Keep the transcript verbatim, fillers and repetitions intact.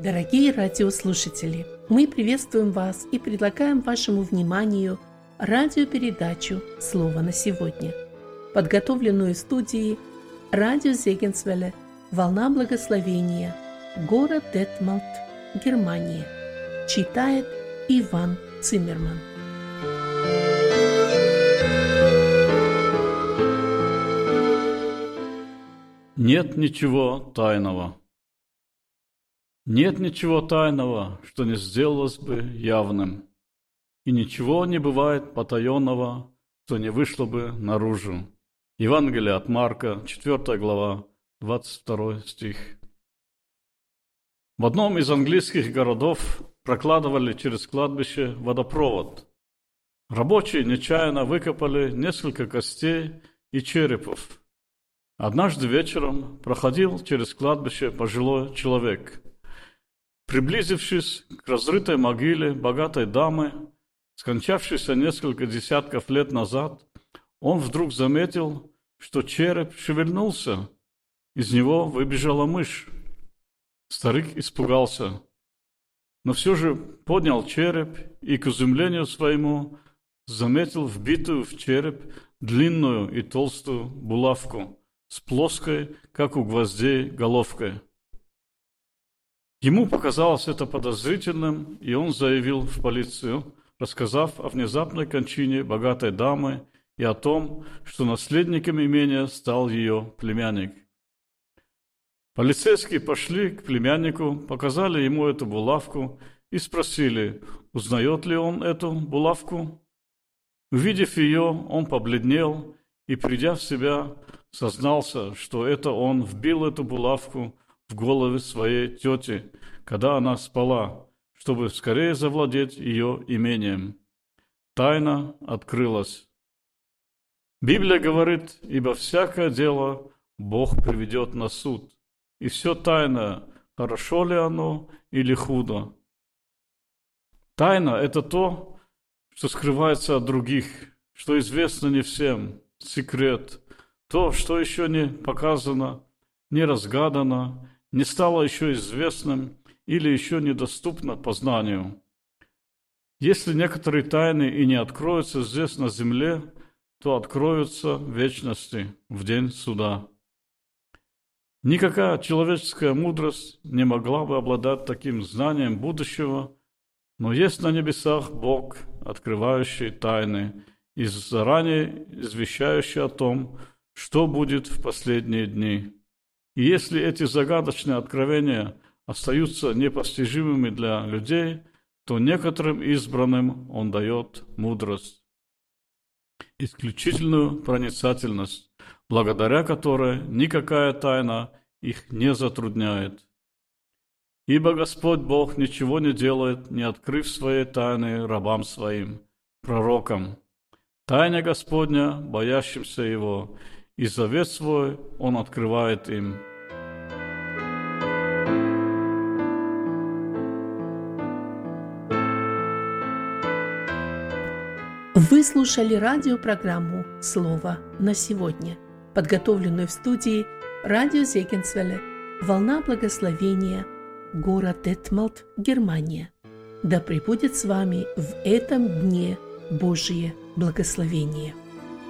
Дорогие радиослушатели, мы приветствуем вас и предлагаем вашему вниманию радиопередачу «Слово на сегодня», подготовленную в студии радио Зегенсвелле «Волна благословения», город Детмалт, Германия. Читает Иван Циммерман. Нет ничего тайного. Нет ничего тайного, что не сделалось бы явным, и ничего не бывает потаенного, что не вышло бы наружу. Евангелие от Марка, четвёртая глава, двадцать второй стих. В одном из английских городов прокладывали через кладбище водопровод. Рабочие нечаянно выкопали несколько костей и черепов. Однажды вечером проходил через кладбище пожилой человек. Приблизившись к разрытой могиле богатой дамы, скончавшейся несколько десятков лет назад, он вдруг заметил, что череп шевельнулся. Из него выбежала мышь. Старик испугался, но все же поднял череп и, к изумлению своему, заметил вбитую в череп длинную и толстую булавку с плоской, как у гвоздей, головкой. Ему показалось это подозрительным, и он заявил в полицию, рассказав о внезапной кончине богатой дамы и о том, что наследником имения стал ее племянник. Полицейские пошли к племяннику, показали ему эту булавку и спросили, узнает ли он эту булавку. Увидев ее, он побледнел и, придя в себя, сознался, что это он вбил эту булавку в голову своей тети, когда она спала, чтобы скорее завладеть ее имением. Тайна открылась. Библия говорит, ибо всякое дело Бог приведет на суд, и все тайное, хорошо ли оно или худо. Тайна – это то, что скрывается от других, что известно не всем, секрет, то, что еще не показано, не разгадано, не стало еще известным или еще недоступно познанию. Если некоторые тайны и не откроются здесь на земле, то откроются в вечности, в день суда. Никакая человеческая мудрость не могла бы обладать таким знанием будущего, но есть на небесах Бог, открывающий тайны и заранее извещающий о том, что будет в последние дни. И если эти загадочные откровения остаются непостижимыми для людей, то некоторым избранным Он дает мудрость, исключительную проницательность, благодаря которой никакая тайна их не затрудняет. Ибо Господь Бог ничего не делает, не открыв своей тайны рабам своим, пророкам. Тайна Господня, боящимся Его, и завет свой Он открывает им. Вы слушали радиопрограмму «Слово на сегодня», подготовленную в студии радио Зегенсвелле «Волна благословения», город Детмалт, Германия. Да пребудет с вами в этом дне Божие благословение.